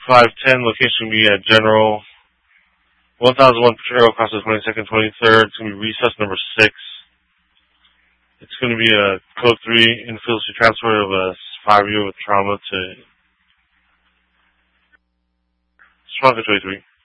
510, location will be at General 1001 Patrero across the 22nd, 23rd. It's going to be recess number 6. It's going to be a code 3 infield transfer of a 5-year with trauma to Strongest 23.